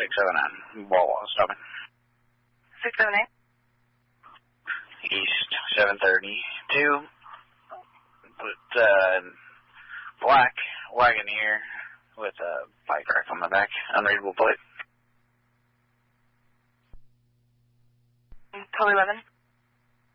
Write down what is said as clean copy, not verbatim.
679. Wawa, stopping. 678. East 732. Black Wagoneer with a pipe rack on the back. Unreadable plate. Code 11.